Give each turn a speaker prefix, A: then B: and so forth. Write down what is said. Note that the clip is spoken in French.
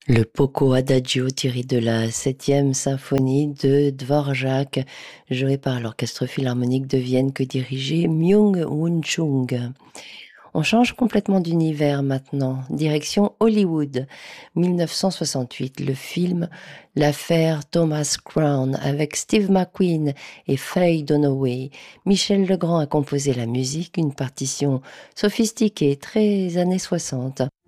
A: Le Poco Adagio tiré de la septième symphonie de Dvorak, joué par l'Orchestre Philharmonique de Vienne que dirigeait Myung-Whun Chung. On change complètement d'univers maintenant, direction Hollywood. 1968, le film L'affaire Thomas Crown avec Steve McQueen et Faye Dunaway. Michel Legrand a composé la musique, une partition sophistiquée, très années 60.